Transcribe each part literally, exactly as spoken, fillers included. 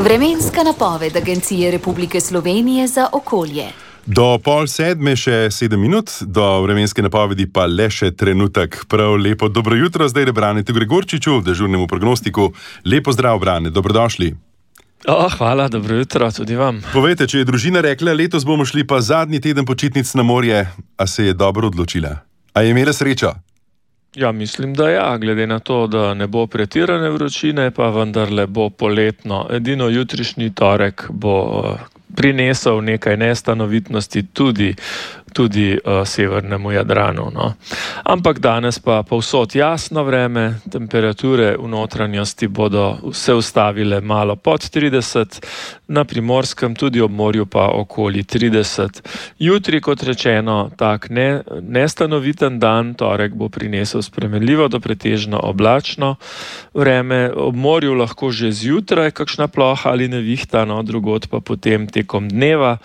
Vremenska napoved Agencije Republike Slovenije za okolje. Do pol sedme še sedem minut, do vremenske napovedi pa le še trenutek. Prav lepo dobro jutro, zdaj je Branetu Gregorčiču, dežurnemu prognostiku. Lepo zdrav, Brane, dobrodošli. Oh, hvala, dobro jutro tudi vam. Povejte, če je družina rekla, letos bomo šli pa zadnji teden počitnic na morje, a se je dobro odločila? A je imela srečo? Ja, mislim, da ja, glede na to, da ne bo pretirane vročine, pa vendarle bo poletno. Edino jutrišnji torek bo prinesel nekaj nestanovitnosti tudi, tudi uh, severnemu Jadranu. No. Ampak danes pa povsod jasno vreme, temperature v notranjosti bodo se ustavile malo pod trideset, na Primorskem tudi ob morju pa okoli trideset. Jutri, kot rečeno, tak ne, nestanoviten dan, torek bo prinesel spremenljivo do pretežno oblačno vreme, ob morju lahko že zjutraj kakšna ploha ali nevihta, no, drugod pa potem tekom dneva,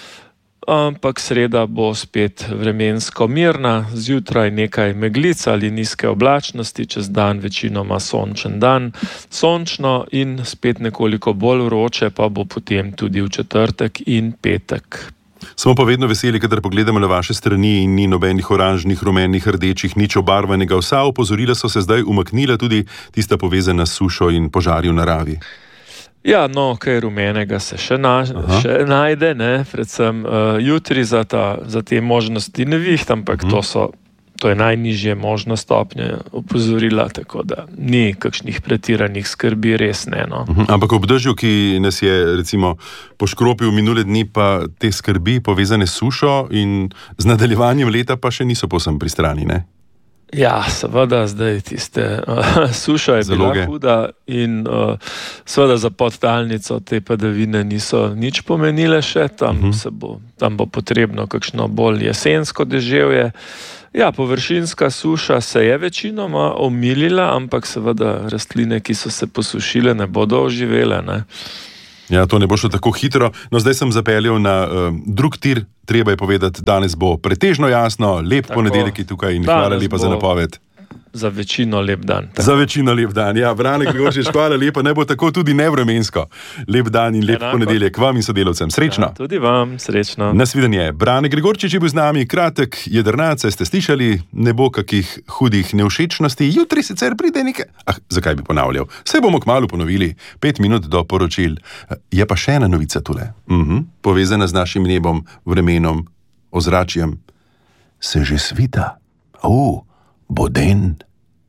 ampak sreda bo spet vremensko mirna, zjutraj nekaj meglic ali nizke oblačnosti, čez dan večinoma sončen dan, sončno in spet nekoliko bolj vroče pa bo potem tudi v četrtek in petek. Smo pa vedno veseli, kadar pogledamo na vaše strani in ni nobenih oranžnih, rumenih, rdečih, nič obarvanega. Vsa opozorila so se zdaj umaknila, tudi tista povezana s sušo in požarji v naravi. Ja, no, kaj rumenega se še, na, še najde, ne? Predvsem uh, jutri za, ta, za te možnosti neviht, ampak uh-huh. to, so, to je najnižje možno stopnje opozorila, tako da ni kakšnih pretiranih skrbi, res ne. No. Uh-huh. Ampak ob dežju, ki nas je recimo poškropil minule dni, pa te skrbi povezane s sušo in z nadaljevanjem leta pa še niso povsem pri strani, ne? Ja, seveda, zdaj tiste uh, suša je Zaloge. bila huda in uh, seveda za podtalnico te padavine niso nič pomenile še, tam, uh-huh. se bo, tam bo potrebno kakšno bolj jesensko deževje. Ja, površinska suša se je večinoma omilila, ampak seveda rastline, ki so se posušile, ne bodo oživele, ne. Ja, to ne bo šlo tako hitro. No, zdaj sem zapeljal na uh, drug tir. Treba je povedati, danes bo pretežno jasno, lep tako, ponedeljek je tukaj in hvala lepa za napoved. Za večino lep dan. Tako. Za večino lep dan, ja. Brane Gregorčič, hvala lepa, ne bo tako tudi nevremensko. Lep dan in lep Enako. Ponedeljek vam in sodelavcem. Srečno. Ja, tudi vam, srečno. Nasvidenje. Brane Gregorčič je bil z nami, kratek, jedrnat, ste slišali, ne bo kakih hudih nevšečnosti. Jutri sicer pride nekaj. Ah, zakaj bi ponavljal? Vse bomo kmalu ponovili. Pet minut do poročil. Je pa še ena novica tule. Uh-huh. Povezana z našim nebom, vremenom, ozračjem. Se že svita. O, bo den.